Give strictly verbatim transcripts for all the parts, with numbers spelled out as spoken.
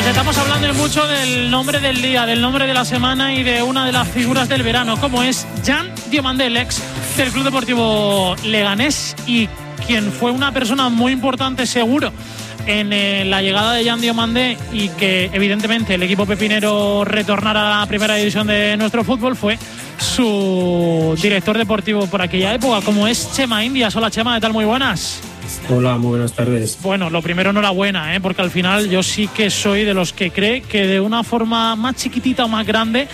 Porque estamos hablando mucho del nombre del día, del nombre de la semana y de una de las figuras del verano, como es Jan Diomandé, el ex del Club Deportivo Leganés y quien fue una persona muy importante seguro en eh, la llegada de Jan Diomandé y que evidentemente el equipo pepinero retornara a la primera división de nuestro fútbol, fue su director deportivo por aquella época, como es Chema Indias. Hola Chema, ¿qué tal? Muy buenas. Hola, muy buenas tardes. Bueno, lo primero, enhorabuena, ¿eh? Porque al final yo sí que soy de los que cree que de una forma más chiquitita o más grande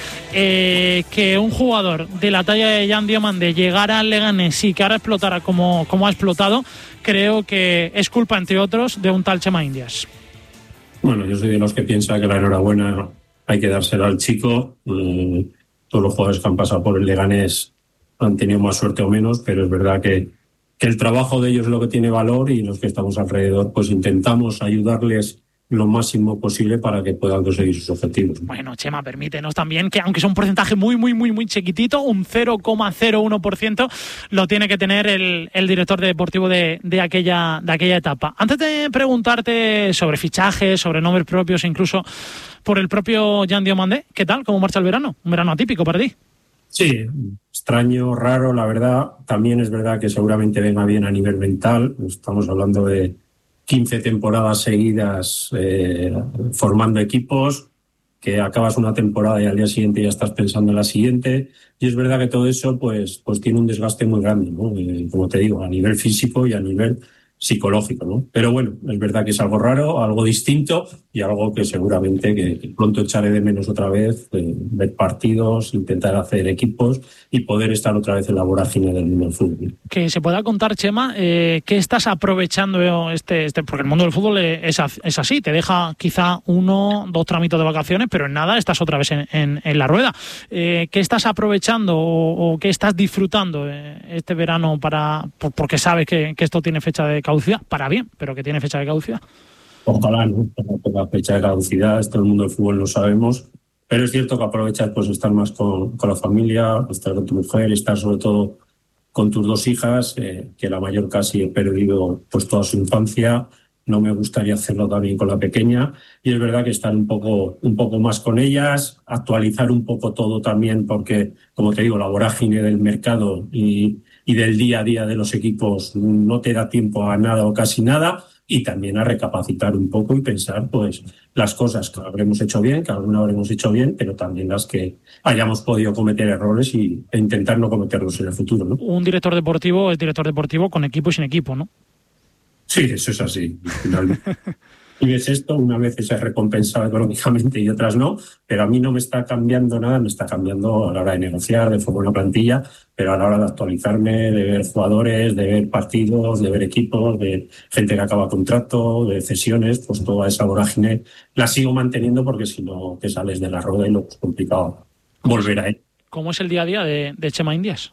eh, que un jugador de la talla de Jan Diomandé llegara al Leganés y que ahora explotara como, como ha explotado, creo que es culpa, entre otros, de un tal Chema Indias. Bueno, yo soy de los que piensa que la enhorabuena hay que dársela al chico. Eh, todos los jugadores que han pasado por el Leganés han tenido más suerte o menos, pero es verdad que que el trabajo de ellos es lo que tiene valor y los que estamos alrededor pues intentamos ayudarles lo máximo posible para que puedan conseguir sus objetivos. Bueno, Chema, permítenos también que, aunque es un porcentaje muy, muy, muy, muy chiquitito, un cero coma cero uno por ciento lo tiene que tener el, el director deportivo de, de, aquella, de aquella etapa. Antes de preguntarte sobre fichajes, sobre nombres propios e incluso por el propio Jan Diomandé, ¿qué tal? ¿Cómo marcha el verano? Un verano atípico para ti. Sí, extraño, raro, la verdad. También es verdad que seguramente venga bien a nivel mental. Estamos hablando de quince temporadas seguidas eh, formando equipos, que acabas una temporada y al día siguiente ya estás pensando en la siguiente. Y es verdad que todo eso pues, pues tiene un desgaste muy grande, ¿no? Eh, como te digo, a nivel físico y a nivel psicológico, ¿no? Pero bueno, es verdad que es algo raro, algo distinto y algo que seguramente que, que pronto echaré de menos otra vez, eh, ver partidos, intentar hacer equipos y poder estar otra vez en la vorágine del mundo del fútbol. Que se pueda contar, Chema, eh, ¿qué estás aprovechando este, este? Porque el mundo del fútbol es, es así, te deja quizá uno, dos tramitos de vacaciones, pero en nada estás otra vez en, en, en la rueda. Eh, ¿Qué estás aprovechando o, o qué estás disfrutando eh, este verano para, por, porque sabes que, que esto tiene fecha de caducidad, para bien, pero que tiene fecha de caducidad? Ojalá, ¿no? No tenga fecha de caducidad, esto el mundo del fútbol lo sabemos, pero es cierto que aprovechar pues estar más con, con la familia, estar con tu mujer, estar sobre todo con tus dos hijas, eh, que la mayor casi he perdido pues toda su infancia. No me gustaría hacerlo también con la pequeña y es verdad que estar un poco, un poco más con ellas, actualizar un poco todo también porque, como te digo, la vorágine del mercado y, y del día a día de los equipos no te da tiempo a nada o casi nada y también a recapacitar un poco y pensar pues las cosas que habremos hecho bien, que alguna habremos hecho bien, pero también las que hayamos podido cometer errores y, e intentar no cometerlos en el futuro, ¿no? Un director deportivo es director deportivo con equipo y sin equipo, ¿no? Sí, eso es así. Finalmente. Y ves esto, una vez es recompensado económicamente y otras no, pero a mí no me está cambiando nada, me está cambiando a la hora de negociar, de formar una plantilla, pero a la hora de actualizarme, de ver jugadores, de ver partidos, de ver equipos, de gente que acaba contrato, de cesiones, pues toda esa vorágine la sigo manteniendo porque si no te sales de la rueda y lo es complicado volver a él. ¿Cómo es el día a día de, de Chema Indias?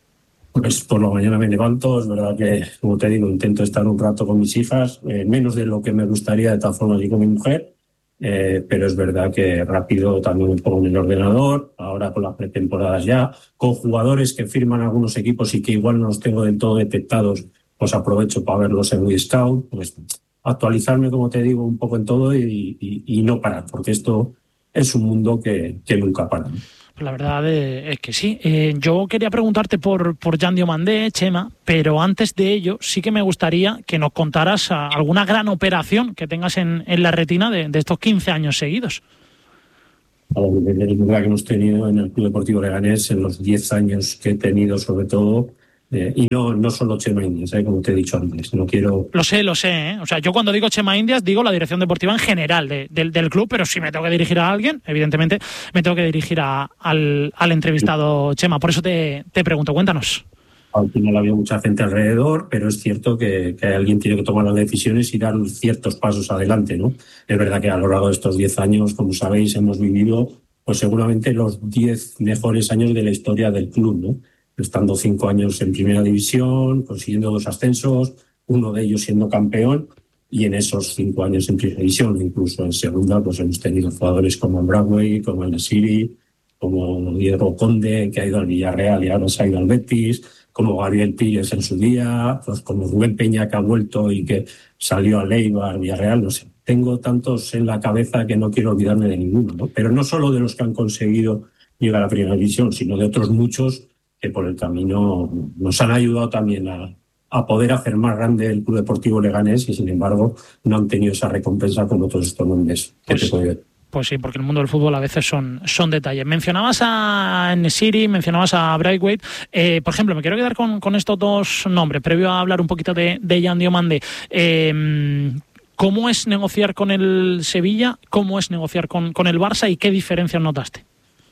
Pues por la mañana me levanto, es verdad que, como te digo, intento estar un rato con mis hijas, eh, menos de lo que me gustaría de tal forma y con mi mujer, eh, pero es verdad que rápido también me pongo en el ordenador, ahora con las pretemporadas ya, con jugadores que firman algunos equipos y que igual no los tengo del todo detectados, pues aprovecho para verlos en WeScout, pues actualizarme, como te digo, un poco en todo y, y, y no parar, porque esto es un mundo que, que nunca para. Pues la verdad es que sí. Eh, yo quería preguntarte por, por Jan Diomandé, Chema, pero antes de ello sí que me gustaría que nos contaras a, alguna gran operación que tengas en, en la retina de, de estos quince años seguidos. La verdad que hemos tenido en el Club Deportivo Leganés en los diez años que he tenido sobre todo, eh, y no, no solo Chema Indias, eh, como te he dicho antes, no quiero... Lo sé, lo sé, ¿eh? O sea, yo cuando digo Chema Indias digo la dirección deportiva en general de, de, del club, pero si me tengo que dirigir a alguien, evidentemente me tengo que dirigir a, al, al entrevistado Chema, por eso te, te pregunto, cuéntanos. Al final había mucha gente alrededor, pero es cierto que, que alguien tiene que tomar las decisiones y dar ciertos pasos adelante, ¿no? Es verdad que a lo largo de estos diez años, como sabéis, hemos vivido pues seguramente los diez mejores años de la historia del club, ¿no? Estando cinco años en primera división, consiguiendo dos ascensos, uno de ellos siendo campeón, y en esos cinco años en primera división, incluso en segunda, pues hemos tenido jugadores como Broadway, como el Nesiri, como Diego Conde, que ha ido al Villarreal y ahora se ha ido al Betis, como Gabriel Pires en su día, pues como Rubén Peña, que ha vuelto y que salió al Eibar, Villarreal, no sé. tengo tantos en la cabeza que no quiero olvidarme de ninguno, ¿no? Pero no solo de los que han conseguido llegar a la primera división, sino de otros muchos que por el camino nos han ayudado también a, a poder hacer más grande el Club Deportivo Leganés y, sin embargo, no han tenido esa recompensa con otros estos nombres que pues, te puedo decir. Pues sí, porque el mundo del fútbol a veces son, son detalles. Mencionabas a Enesiri, mencionabas a Braithwaite. Eh, por ejemplo, me quiero quedar con, con estos dos nombres, previo a hablar un poquito de, de Jan Diomande. Eh, ¿Cómo es negociar con el Sevilla? ¿Cómo es negociar con, con el Barça? ¿Y qué diferencias notaste?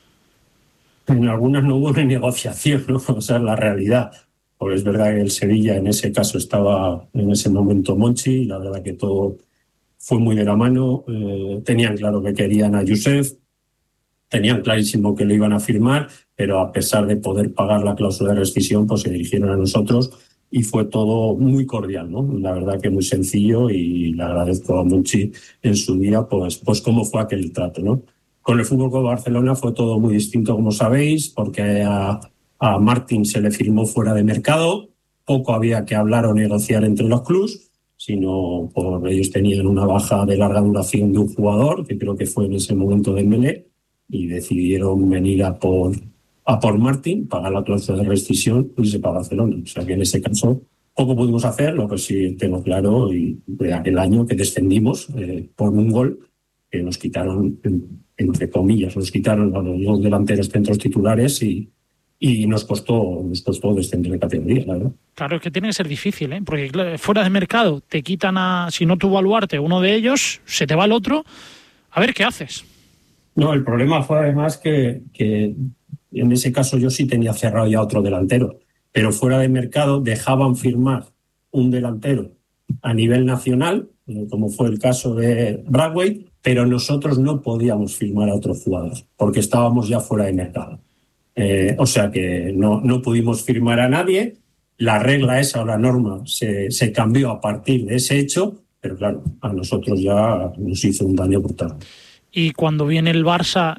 En algunas no hubo ni negociación, ¿no? O sea, la realidad. Porque es verdad que el Sevilla en ese caso estaba en ese momento Monchi, y la verdad que todo fue muy de la mano. Eh, tenían claro que querían a Youssef, tenían clarísimo que lo iban a firmar, pero a pesar de poder pagar la cláusula de rescisión, pues se dirigieron a nosotros y fue todo muy cordial, ¿no? La verdad que muy sencillo, y le agradezco a Monchi en su día, pues, pues cómo fue aquel trato, ¿no? Con el Fútbol Club Barcelona fue todo muy distinto, como sabéis, porque a, a Martín se le firmó fuera de mercado, poco había que hablar o negociar entre los clubs, sino por ellos tenían una baja de larga duración de un jugador, que creo que fue en ese momento Dembélé, y decidieron venir a por, a por Martín, pagar la cláusula de rescisión y irse para Barcelona. O sea que en ese caso poco pudimos hacer, lo que sí tengo claro, y de aquel año que descendimos eh, por un gol que nos quitaron, entre comillas, nos quitaron a los dos delanteros centros titulares y, y nos costó nos costó descender de categoría, la verdad. Claro, es que tiene que ser difícil, ¿eh? Porque claro, fuera de mercado te quitan a, si no tu baluarte, uno de ellos, se te va el otro, a ver qué haces. No, el problema fue además que, que en ese caso yo sí tenía cerrado ya otro delantero, pero fuera de mercado dejaban firmar un delantero a nivel nacional, como fue el caso de Braithwaite, pero nosotros no podíamos firmar a otro jugador porque estábamos ya fuera de mercado. Eh, o sea que no, no pudimos firmar a nadie. La regla esa o la norma se, se cambió a partir de ese hecho, pero claro, a nosotros ya nos hizo un daño brutal. Y cuando viene el Barça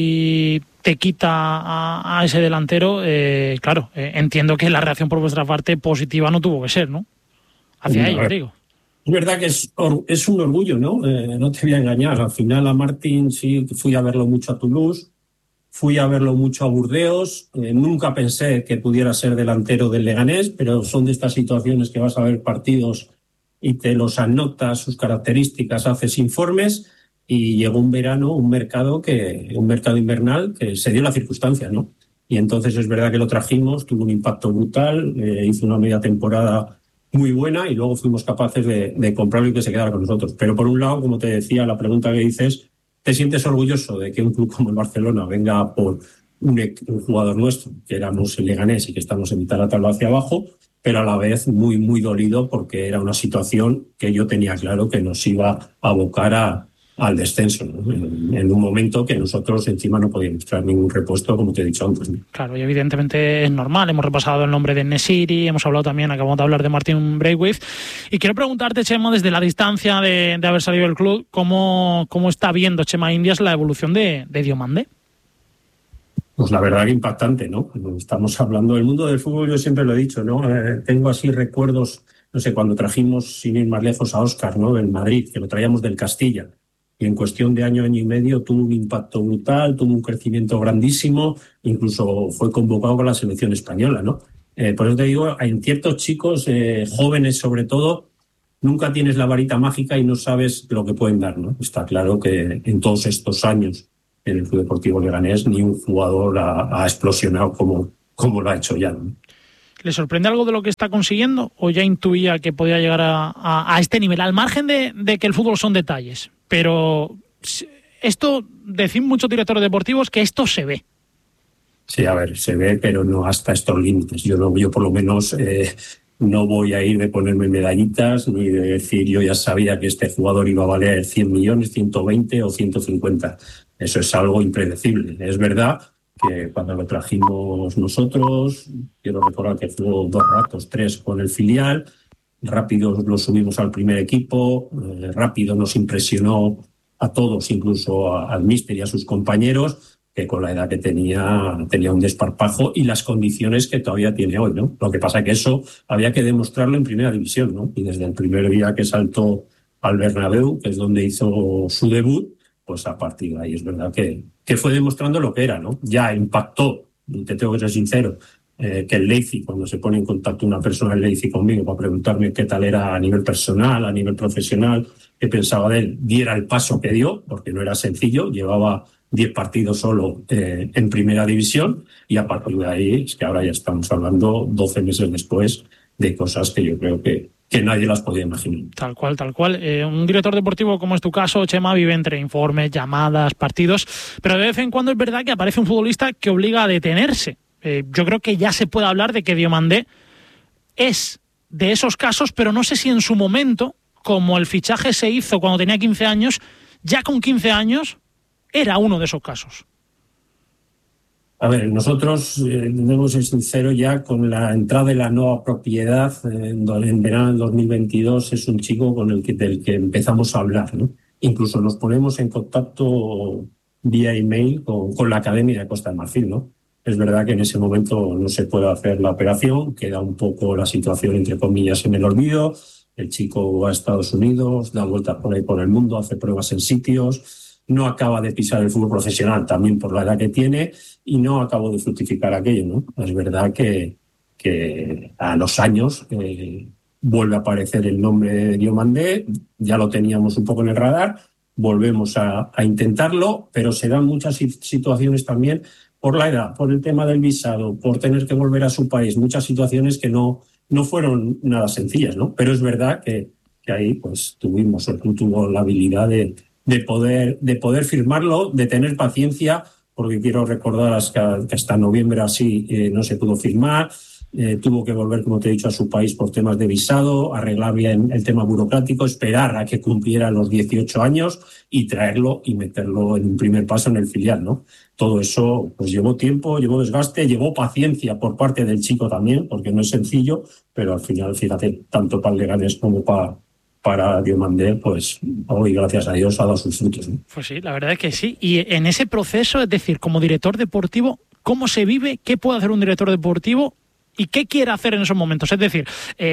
y te quita a, a ese delantero, eh, claro, eh, entiendo que la reacción por vuestra parte positiva no tuvo que ser, ¿no? Hacia ellos, digo. Es verdad que es, es un orgullo, ¿no? Eh, no te voy a engañar. Al final a Martín sí fui a verlo mucho a Toulouse, fui a verlo mucho a Burdeos. Eh, nunca pensé que pudiera ser delantero del Leganés, pero son de estas situaciones que vas a ver partidos y te los anotas, sus características, haces informes, y llegó un verano, un mercado que un mercado invernal que se dio la circunstancia, ¿no? Y entonces es verdad que lo trajimos, tuvo un impacto brutal, eh, hizo una media temporada muy buena y luego fuimos capaces de, de comprarlo y que se quedara con nosotros. Pero por un lado, como te decía, la pregunta que dices, ¿te sientes orgulloso de que un club como el Barcelona venga por un, un jugador nuestro, que éramos el Leganés y que estamos en mitad de la tabla hacia abajo, pero a la vez muy, muy dolido porque era una situación que yo tenía claro que nos iba a abocar a, al descenso, ¿no? En, en un momento que nosotros encima no podíamos traer ningún repuesto, como te he dicho antes, ¿no? Claro, y evidentemente es normal. Hemos repasado el nombre de Enesiri, hemos hablado también, acabamos de hablar de Martín Braithwaite. Y quiero preguntarte, Chema, desde la distancia de, de haber salido del club, ¿cómo, cómo está viendo Chema Indias la evolución de, de Diomande? Pues la verdad que impactante, ¿no? Estamos hablando del mundo del fútbol, yo siempre lo he dicho, ¿no? Eh, tengo así recuerdos, no sé, cuando trajimos, sin ir más lejos, a Óscar, ¿no? Del Madrid, que lo traíamos del Castilla. Y en cuestión de año, año y medio tuvo un impacto brutal, tuvo un crecimiento grandísimo, incluso fue convocado con la selección española, ¿no? Eh, por eso te digo, en ciertos chicos, eh, jóvenes sobre todo, nunca tienes la varita mágica y no sabes lo que pueden dar, ¿no? Está claro que en todos estos años en el Club Deportivo Leganés ni un jugador ha, ha explosionado como, como lo ha hecho ya, ¿no? ¿Le sorprende algo de lo que está consiguiendo o ya intuía que podía llegar a, a, a este nivel? Al margen de, de que el fútbol son detalles, pero esto, decís muchos directores deportivos que esto se ve. Sí, a ver, se ve, pero no hasta estos límites. Yo, no, yo por lo menos eh, no voy a ir de ponerme medallitas ni de decir yo ya sabía que este jugador iba a valer cien millones, ciento veinte o ciento cincuenta. Eso es algo impredecible. Es verdad que cuando lo trajimos nosotros, quiero recordar que fue dos ratos, tres con el filial, rápido lo subimos al primer equipo, eh, rápido nos impresionó a todos, incluso a, al míster y a sus compañeros, que con la edad que tenía tenía un desparpajo y las condiciones que todavía tiene hoy, ¿no? Lo que pasa es que eso había que demostrarlo en primera división, ¿no? Y desde el primer día que saltó al Bernabéu, que es donde hizo su debut, pues a partir de ahí es verdad que, que fue demostrando lo que era, ¿no? Ya impactó, y te tengo que ser sincero, eh, que el Leipzig, cuando se pone en contacto una persona del Leipzig conmigo para preguntarme qué tal era a nivel personal, a nivel profesional, qué pensaba de él, diera el paso que dio, porque no era sencillo, llevaba diez partidos solo eh, en primera división, y a partir de ahí es que ahora ya estamos hablando doce meses después de cosas que yo creo que que nadie las podía imaginar. Tal cual, tal cual. Eh, un director deportivo, como es tu caso, Chema, vive entre informes, llamadas, partidos, pero de vez en cuando es verdad que aparece un futbolista que obliga a detenerse. Eh, yo creo que ya se puede hablar de que Diomandé es de esos casos, pero no sé si en su momento, como el fichaje se hizo cuando tenía quince años, ya con quince años era uno de esos casos. A ver, nosotros, eh, debemos ser sinceros, ya con la entrada de la nueva propiedad eh, en verano del dos mil veintidós, es un chico con el que, del que empezamos a hablar, ¿no? Incluso nos ponemos en contacto vía email con, con la Academia de Costa de Marfil, ¿no? Es verdad que en ese momento no se puede hacer la operación, queda un poco la situación, entre comillas, en el olvido. El chico va a Estados Unidos, da vueltas por ahí por el mundo, hace pruebas en sitios, no acaba de pisar el fútbol profesional también por la edad que tiene y no acabó de fructificar aquello, ¿no? Es verdad que, que a los años eh, vuelve a aparecer el nombre de Diomandé, ya lo teníamos un poco en el radar, volvemos a, a intentarlo, pero se dan muchas situaciones también por la edad, por el tema del visado, por tener que volver a su país, muchas situaciones que no, no fueron nada sencillas, ¿no? Pero es verdad que, que ahí pues tuvimos, o tú tuvo la habilidad de de poder, de poder firmarlo, de tener paciencia, porque quiero recordar que hasta noviembre así eh, no se pudo firmar, eh, tuvo que volver, como te he dicho, a su país por temas de visado, arreglar bien el tema burocrático, esperar a que cumpliera los dieciocho años y traerlo y meterlo en un primer paso en el filial, ¿no? Todo eso pues llevó tiempo, llevó desgaste, llevó paciencia por parte del chico también, porque no es sencillo, pero al final, fíjate, tanto para el Leganés como para para Diomandé, pues hoy, gracias a Dios, ha dado sus frutos, ¿no? Pues sí, la verdad es que sí. Y en ese proceso, es decir, como director deportivo, ¿cómo se vive? ¿Qué puede hacer un director deportivo? ¿Y qué quiere hacer en esos momentos? Es decir,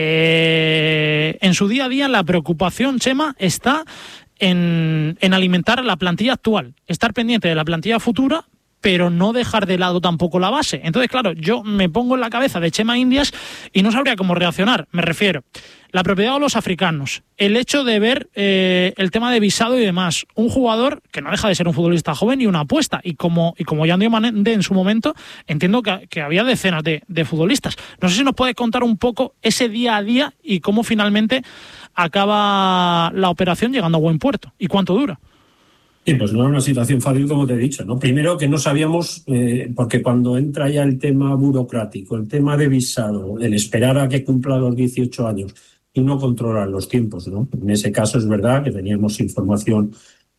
eh, en su día a día la preocupación, Chema, está en, en alimentar a la plantilla actual, estar pendiente de la plantilla futura, pero no dejar de lado tampoco la base. Entonces, claro, yo me pongo en la cabeza de Chema Indias y no sabría cómo reaccionar. Me refiero, la propiedad de los africanos, el hecho de ver eh, el tema de visado y demás, un jugador que no deja de ser un futbolista joven y una apuesta, y como, y como Jan Diomandé en su momento, entiendo que, que había decenas de, de futbolistas. No sé si nos puede contar un poco ese día a día y cómo finalmente acaba la operación llegando a buen puerto, y cuánto dura. Sí, pues no era una situación fácil, como te he dicho, ¿no? Primero que no sabíamos, eh, porque cuando entra ya el tema burocrático, el tema de visado, el esperar a que cumpla los dieciocho años y no controlar los tiempos, ¿no? En ese caso es verdad que teníamos información,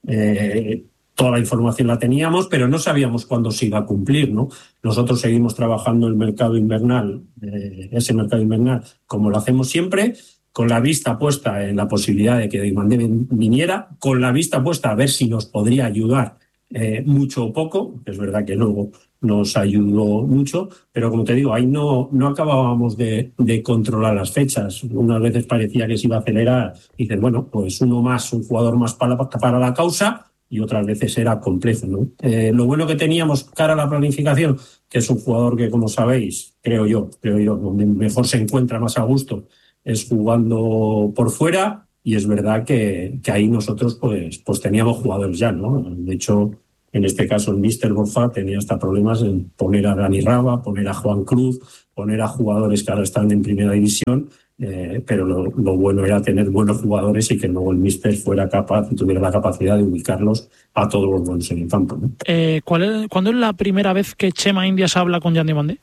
eh, toda la información la teníamos, pero no sabíamos cuándo se iba a cumplir, ¿no? Nosotros seguimos trabajando el mercado invernal, eh, ese mercado invernal, como lo hacemos siempre, con la vista puesta en la posibilidad de que Diomandé viniera, con la vista puesta a ver si nos podría ayudar eh, mucho o poco, que es verdad que luego nos ayudó mucho, pero como te digo, ahí no, no acabábamos de, de controlar las fechas. Unas veces parecía que se iba a acelerar y dices, bueno, pues uno más, un jugador más para, para la causa, y otras veces era complejo, ¿no? Eh, lo bueno que teníamos cara a la planificación, que es un jugador que, como sabéis, creo yo, creo yo, donde mejor se encuentra más a gusto, es jugando por fuera, y es verdad que, que ahí nosotros pues, pues teníamos jugadores ya, ¿no? De hecho, en este caso el míster Borja tenía hasta problemas en poner a Dani Raba, poner a Juan Cruz, poner a jugadores que ahora están en primera división, eh, pero lo, lo bueno era tener buenos jugadores y que luego el míster fuera capaz, tuviera la capacidad de ubicarlos a todos los buenos en el campo, ¿no? Eh, ¿cuál es, ¿Cuándo es la primera vez que Chema Indias habla con Jan Diomandé?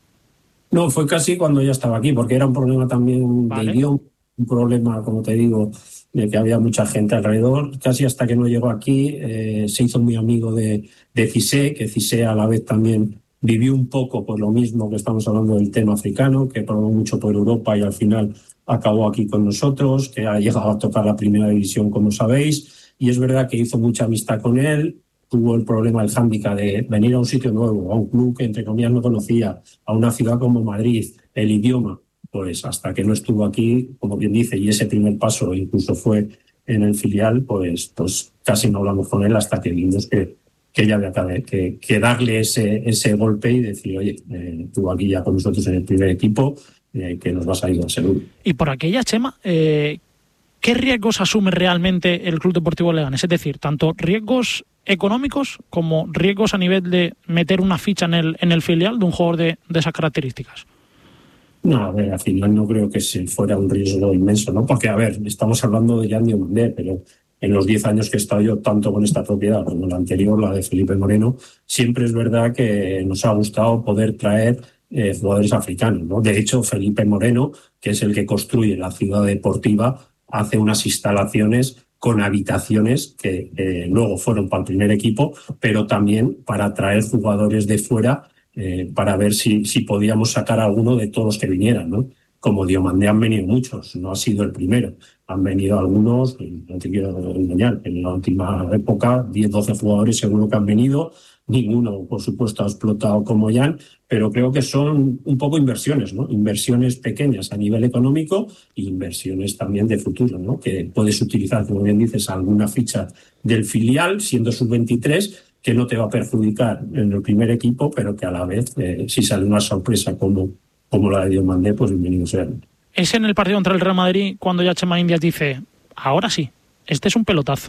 No, fue casi cuando ya estaba aquí, porque era un problema también Vale. de idioma, un problema, como te digo, de que había mucha gente alrededor. Casi hasta que no llegó aquí, eh, se hizo muy amigo de, de Cissé, que Cissé a la vez también vivió un poco por lo mismo que estamos hablando del tema africano, que probó mucho por Europa y al final acabó aquí con nosotros, que ha llegado a tocar la primera división, como sabéis, y es verdad que hizo mucha amistad con él. Tuvo el problema, el hándicap de venir a un sitio nuevo, a un club que entre comillas no conocía, a una ciudad como Madrid, el idioma, pues hasta que no estuvo aquí, como bien dice, y ese primer paso incluso fue en el filial, pues, pues casi no hablamos con él hasta que vimos que, que ya había que, que darle ese, ese golpe y decir, oye, eh, tú aquí ya con nosotros en el primer equipo, eh, que nos vas a ayudar seguro. Y por aquella, Chema, eh, ¿qué riesgos asume realmente el Club Deportivo Leganés? Es decir, tanto riesgos económicos como riesgos a nivel de meter una ficha en el, en el filial de un jugador de, de esas características. No, a ver, al final no creo que se fuera un riesgo inmenso, ¿no? Porque, a ver, estamos hablando de Jan Diomandé, pero en los diez años que he estado yo tanto con esta propiedad como la anterior, la de Felipe Moreno, siempre es verdad que nos ha gustado poder traer eh, jugadores africanos, ¿no? De hecho, Felipe Moreno, que es el que construye la ciudad deportiva, hace unas instalaciones con habitaciones que eh, luego fueron para el primer equipo, pero también para traer jugadores de fuera eh, para ver si, si podíamos sacar a alguno de todos los que vinieran, ¿no? Como Diomandé han venido muchos, no ha sido el primero. Han venido algunos, no te quiero engañar, en la última época, diez, doce jugadores seguro que han venido. Ninguno, por supuesto, ha explotado como Jan, pero creo que son un poco inversiones, ¿no? Inversiones pequeñas a nivel económico e inversiones también de futuro, ¿no? Que puedes utilizar, como bien dices, alguna ficha del filial, siendo sub veintitrés, que no te va a perjudicar en el primer equipo, pero que a la vez, eh, si sale una sorpresa como, como la de Diomandé, pues bienvenido sea. Es en el partido contra el Real Madrid cuando ya Chema Indias dice, ahora sí, este es un pelotazo.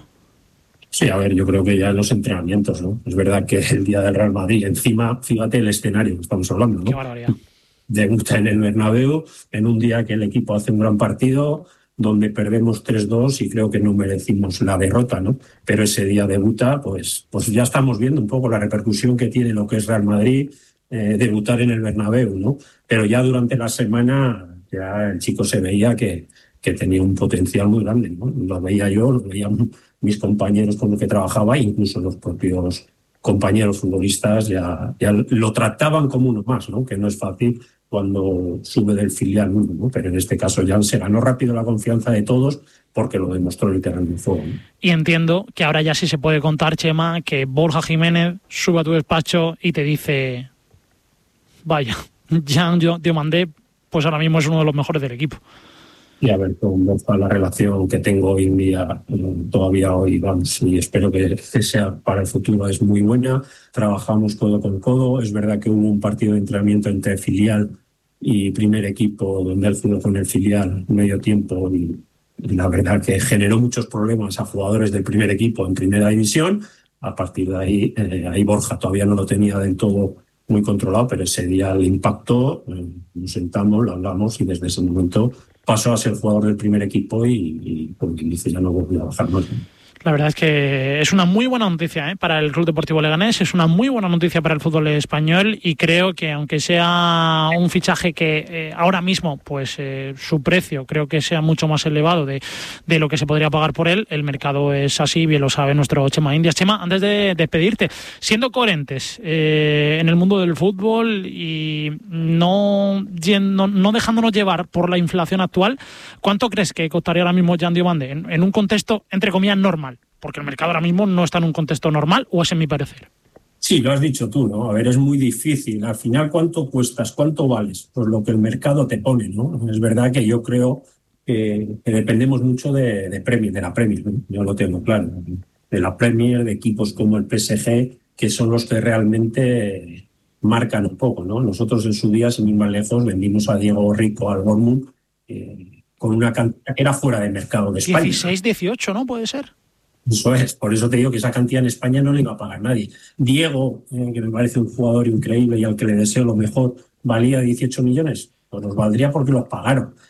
Sí, a ver, yo creo que ya en los entrenamientos, ¿no? Es verdad que el día del Real Madrid, encima, fíjate el escenario que estamos hablando, ¿no? Qué barbaridad. Debuta en el Bernabéu, en un día que el equipo hace un gran partido, donde perdemos tres dos y creo que no merecimos la derrota, ¿no? Pero ese día debuta, pues, pues ya estamos viendo un poco la repercusión que tiene lo que es Real Madrid, eh, debutar en el Bernabéu, ¿no? Pero ya durante la semana ya el chico se veía que, que tenía un potencial muy grande, ¿no? Lo veía yo, lo veían mis compañeros con los que trabajaba, incluso los propios compañeros futbolistas ya, ya lo trataban como uno más, ¿no? Que no es fácil cuando sube del filial uno, ¿no? Pero en este caso ya se ganó rápido la confianza de todos porque lo demostró el terreno de juego, ¿no? Y entiendo que ahora ya sí se puede contar, Chema, que Borja Jiménez sube a tu despacho y te dice, vaya, Jan Diomandé, pues ahora mismo es uno de los mejores del equipo. Y a ver, con Borja la relación que tengo hoy en día, todavía hoy, vamos, y espero que sea para el futuro, es muy buena. Trabajamos codo con codo. Es verdad que hubo un partido de entrenamiento entre filial y primer equipo, donde él jugó con el filial medio tiempo y, y la verdad que generó muchos problemas a jugadores del primer equipo en primera división. A partir de ahí, eh, ahí Borja todavía no lo tenía del todo muy controlado, pero ese día le impactó, eh, nos sentamos, lo hablamos y desde ese momento pasó a ser jugador del primer equipo y, y por quien dice, ya no volvió a bajar más. La verdad es que es una muy buena noticia, ¿eh? Para el Club Deportivo Leganés, es una muy buena noticia para el fútbol español y creo que aunque sea un fichaje que eh, ahora mismo pues eh, su precio creo que sea mucho más elevado de, de lo que se podría pagar por él, el mercado es así, bien lo sabe nuestro Chema Indias. Chema, antes de despedirte, siendo coherentes eh, en el mundo del fútbol y no, no, no dejándonos llevar por la inflación actual, ¿cuánto crees que costaría ahora mismo Jan Diomandé en, en un contexto, entre comillas, normal? Porque el mercado ahora mismo no está en un contexto normal, o es en mi parecer. Sí, lo has dicho tú, ¿no? A ver, es muy difícil. Al final, ¿cuánto cuestas? ¿Cuánto vales? Pues lo que el mercado te pone, ¿no? Es verdad que yo creo que, que dependemos mucho de, de Premier, de la Premier, ¿no? Yo lo tengo claro. De la Premier, de equipos como el P S G, que son los que realmente marcan un poco, ¿no? Nosotros en su día, sin ir más lejos, vendimos a Diego Rico al Bournemouth eh, con una cantidad que era fuera de mercado de España. dieciséis, dieciocho, ¿no? ¿Puede ser? Eso es, por eso te digo que esa cantidad en España no le iba a pagar nadie. Diego, eh, que me parece un jugador increíble y al que le deseo lo mejor, ¿valía dieciocho millones? Pues nos valdría porque los pagaron.